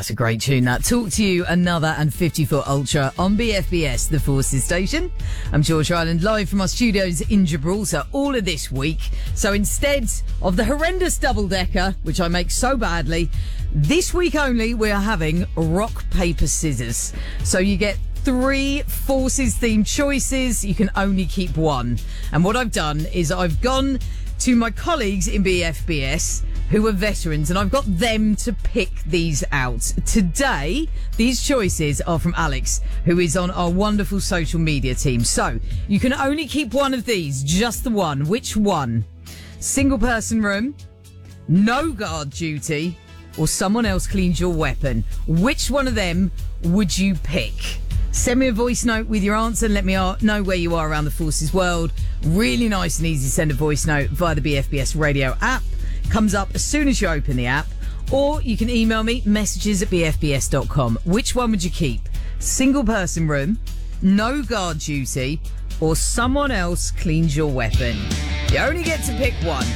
that's a great tune, that. Talk to You, Another, and 50-Foot Ultra on BFBS, the Forces station. I'm George Ireland, live from our studios in Gibraltar all of this week. So instead of the horrendous double-decker, which I make so badly, this week only we are having rock, paper, scissors. So you get 3 Forces-themed choices. You can only keep one. And what I've done is I've gone to my colleagues in BFBS who are veterans, and I've got them to pick these out. Today, these choices are from Alex, who is on our wonderful social media team. So, you can only keep one of these, just the one. Which one? Single person room, no guard duty, or someone else cleans your weapon. Which one of them would you pick? Send me a voice note with your answer and let me know where you are around the Forces world. Really nice and easy to send a voice note via the BFBS radio app. Comes up as soon as you open the app. Or you can email me, messages@bfbs.com. Which one would you keep? Single person room, no guard duty, or someone else cleans your weapon? You only get to pick one.